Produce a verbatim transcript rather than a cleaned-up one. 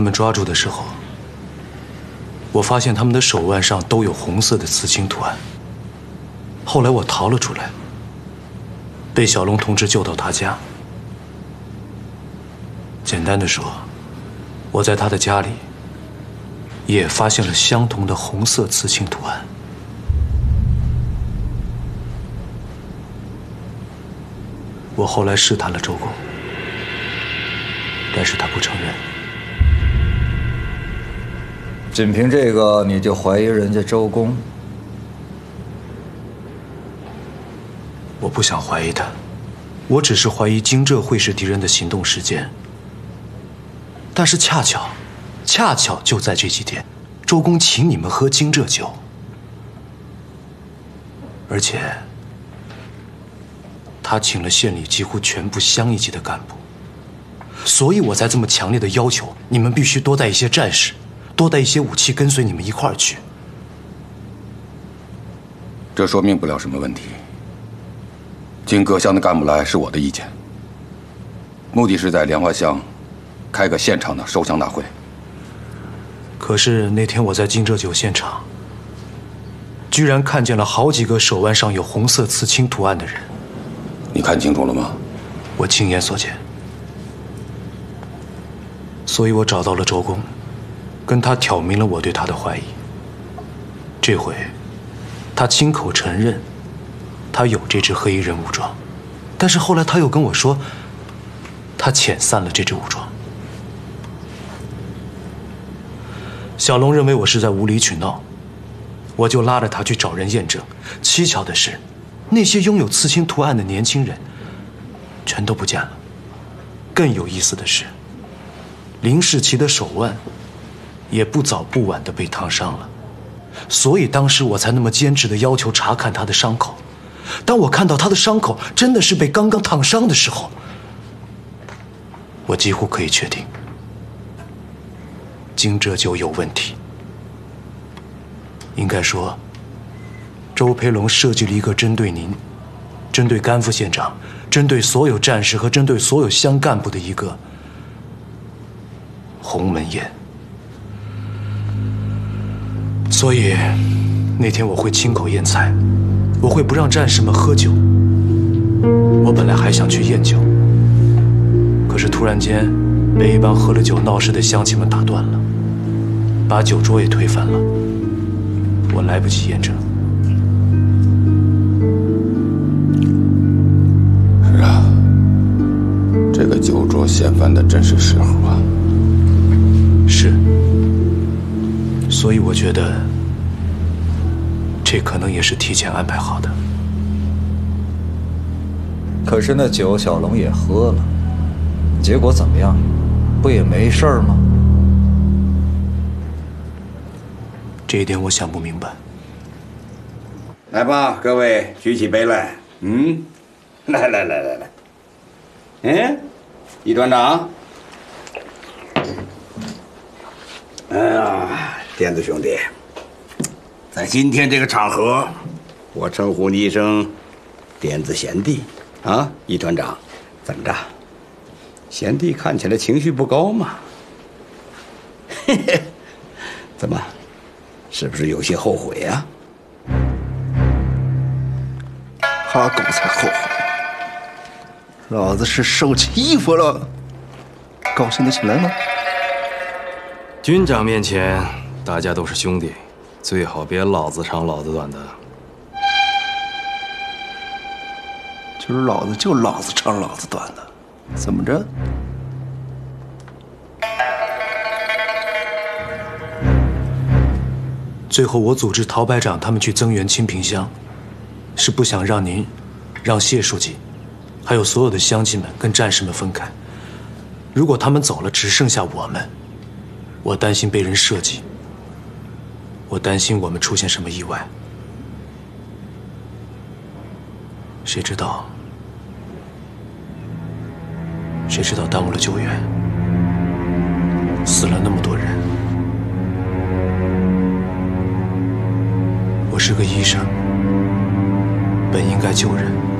他们抓住的时候，我发现他们的手腕上都有红色的刺青图案。后来我逃了出来，被小龙同志救到他家。简单的说，我在他的家里也发现了相同的红色刺青图案。我后来试探了周公，但是他不承认。 仅凭这个你就怀疑人家周公？ 我不想怀疑他，我只是怀疑荆浙会是敌人的行动时间。但是恰巧，恰巧就在这几天，周公请你们喝荆浙酒，而且他请了县里几乎全部乡一级的干部，所以我才这么强烈的要求你们必须多带一些战士，多带一些武器跟随你们一块儿去。 这说明不了什么问题。请各乡的干部来是我的意见，目的是在莲花乡开个现场的收乡大会。 可是那天我在荆浙酒现场，居然看见了好几个手腕上有红色刺青图案的人。 你看清楚了吗？ 我亲眼所见。所以我找到了周公，跟他挑明了我对他的怀疑。这回，他亲口承认，他有这支黑衣人武装，但是后来他又跟我说，他遣散了这支武装。小龙认为我是在无理取闹，我就拉着他去找人验证。蹊跷的是，那些拥有刺青图案的年轻人全都不见了。更有意思的是，林世奇的手腕也不早不晚地被烫伤了，所以当时我才那么坚持地要求查看他的伤口。当我看到他的伤口真的是被刚刚烫伤的时候，我几乎可以确定荆浙就有问题。应该说，周培龙设计了一个针对您、针对甘副县长、针对所有战士和针对所有乡干部的一个鸿门宴。所以那天我会亲口验菜，我会不让战士们喝酒。我本来还想去验酒，可是突然间被一帮喝了酒闹事的乡亲们打断了，把酒桌也推翻了，我来不及验证。 是啊，这个酒桌掀翻的真是时候啊。 是，所以我觉得这可能也是提前安排好的。 可是那酒小龙也喝了，结果怎么样？不也没事儿吗？ 这一点我想不明白。 来吧，各位，举起杯来。嗯，来来来来来。嗯，易团长。哎呀，点子兄弟，在今天这个场合，我称呼你一声点子贤弟啊，易团长，怎么着？贤弟看起来情绪不高嘛？嘿嘿，怎么？是不是有些后悔呀？ 哈狗才后悔，老子是受欺负了，高兴得起来吗？ 军长面前，大家都是兄弟，最好别老子长老子短的。 今儿老子就老子长老子短的，怎么着？ 最后我组织陶排长他们去增援清平乡，是不想让您、让谢书记，还有所有的乡亲们跟战士们分开。如果他们走了，只剩下我们，我担心被人设计，我担心我们出现什么意外。谁知道？谁知道耽误了救援，死了那么多人。我是个医生，本应该救人。